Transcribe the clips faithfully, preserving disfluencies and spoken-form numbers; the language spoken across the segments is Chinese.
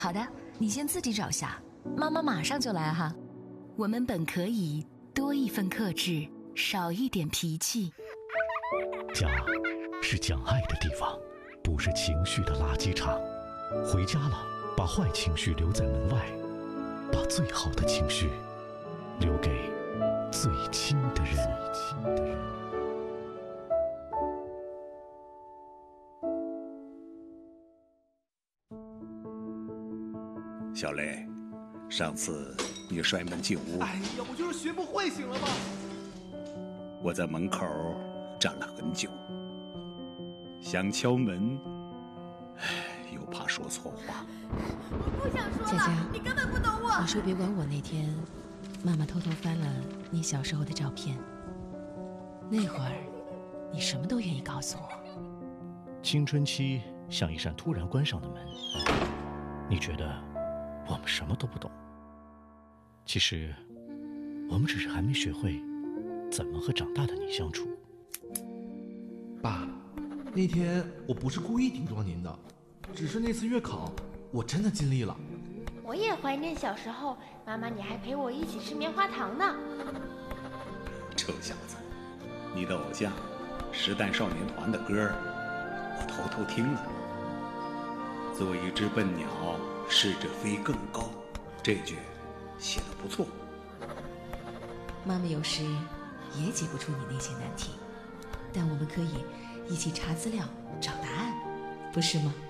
好的，你先自己找下，妈妈马上就来哈。我们本可以多一份克制，少一点脾气。 家是讲爱的地方，不是情绪的垃圾场。回家了，把坏情绪留在门外，把最好的情绪留给最亲的人。 小雷，上次你摔门进屋， 哎呀，我就是学不会，行了吧？ 我在门口站了很久，想敲门，又怕说错话。 我不想说了， 佳佳， 你根本不懂我。 你说别管我那天，妈妈偷偷翻了你小时候的照片，那会儿你什么都愿意告诉我。 青春期像一扇突然关上的门，你觉得我们什么都不懂，其实我们只是还没学会怎么和长大的你相处。 爸，那天我不是故意顶撞您的，只是那次月考我真的尽力了。 我也怀念小时候，妈妈你还陪我一起吃棉花糖呢。 臭小子，你的偶像时代少年团的歌我偷偷听了。做一只笨鸟，试着飞更高，这句写得不错。 妈妈有时也解不出你那些难题，但我们可以一起查资料找答案，不是吗？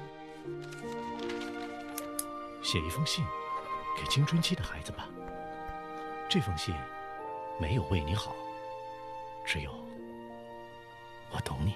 写一封信给青春期的孩子吧，这封信没有为你好，只有我懂你。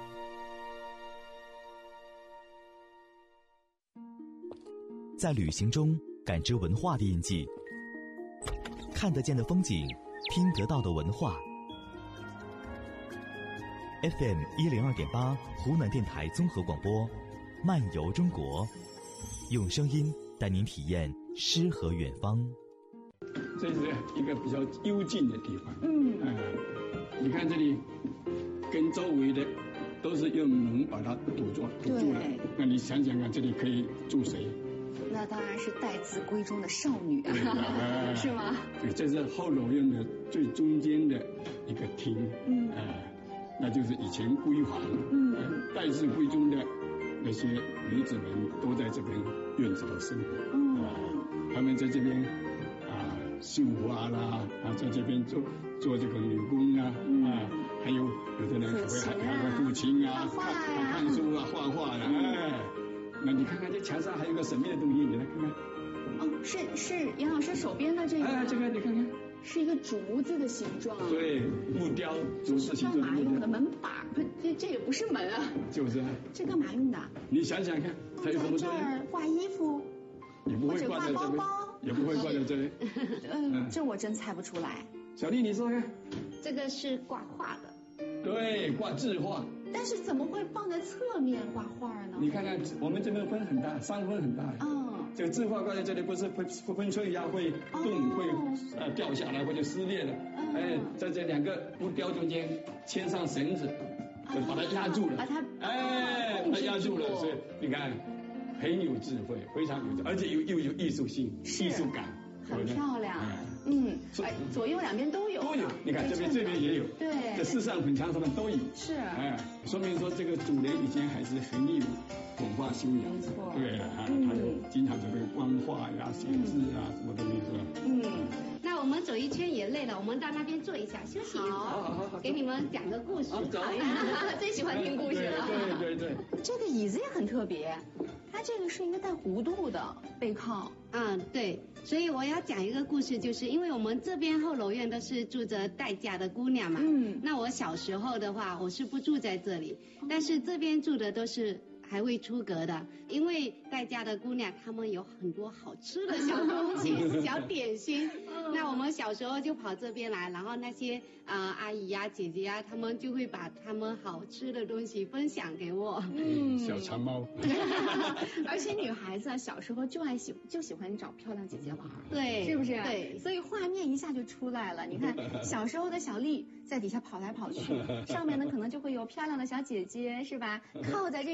在旅行中感知文化的印记，看得见的风景，听得到的文化。F M 一零二点八，湖南电台综合广播，漫游中国，用声音带您体验诗和远方。 这是一个比较幽静的地方。 嗯， 呃，你看这里，跟周围的都是用门把它堵住堵住了。那你想想看，这里可以住谁？ 那当然是待字闺中的少女啊， 呃、 是吗？ 对，这是后楼院的最中间的一个厅。嗯，呃，那就是以前闺房。嗯，呃、待字闺中的那些女子们都在这边院子里生活。嗯，呃，他们在这边啊绣花啦，啊在这边做做这个女工啊，嗯、啊还有有的人还会还还会父亲啊， 画画呀， 看书啊，画画呀，哎。那你看看这墙上还有个神秘的东西，你来看看。 哦，是是杨老师手边的这个。 哎，这个你看看， 是一个竹子的形状。 对，木雕竹子形状。 干嘛用的？门把？不，这这也不是门啊。 就是啊。 这干嘛用的？ 你想想看，它有什么作用？ 这儿挂衣服。 你不会挂在这里，也不会挂在这里。 嗯，这我真猜不出来。 小丽，你说看。 这个是挂画的。 对，挂字画。 但是怎么会放在侧面挂画呢？ 你看看，我们这边分很大，山分很大。嗯。这个字画挂在这里，不是风风吹呀会动，会呃掉下来或者撕裂的。哎，在这两个木雕中间牵上绳子，就把它压住了。 把它哎，把它压住了，所以你看很有智慧，非常有智慧，而且又又有艺术性、艺术感。 很漂亮，嗯，哎，左右两边都有， 都有，你看这边这边也有， 对， 这四扇粉墙上面都有， 是， 哎，说明说这个主人以前还是很有文化修养， 没错， 对啊，他就经常这个观画呀、写字啊，什么东西是吧？ 嗯，那我们走一圈也累了，我们到那边坐一下休息一会儿，给你们讲个故事。 好呀，最喜欢听故事了。 对对对， 这个椅子也很特别，它这个是一个带弧度的背靠。 嗯，对，所以我要讲一个故事，就是因为我们这边后楼院都是住着待嫁的姑娘嘛，嗯，那我小时候的话，我是不住在这里，但是这边住的都是还未出阁的，因为待嫁的姑娘她们有很多好吃的小东西、小点心，那我们小时候就跑这边来，然后那些呃阿姨呀、姐姐呀，她们就会把她们好吃的东西分享给我。 嗯，小馋猫。 而且女孩子啊，小时候就爱喜就喜欢找漂亮姐姐玩， 对， 是不是？ 对， 所以画面一下就出来了。你看小时候的小丽在底下跑来跑去，上面呢可能就会有漂亮的小姐姐，是吧？靠在这个美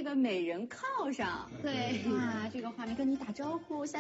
人靠上。 对， 哇，这个画面跟你打招呼。